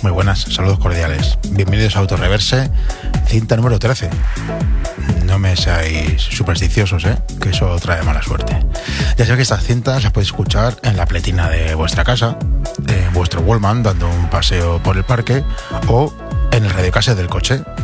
Muy buenas, saludos cordiales. Bienvenidos a Autoreverse, cinta número 13. No me seáis supersticiosos, que eso trae mala suerte. Ya sabéis que estas cintas las podéis escuchar en la pletina de vuestra casa, en vuestro Wallman dando un paseo por el parque o en el radiocassette del coche.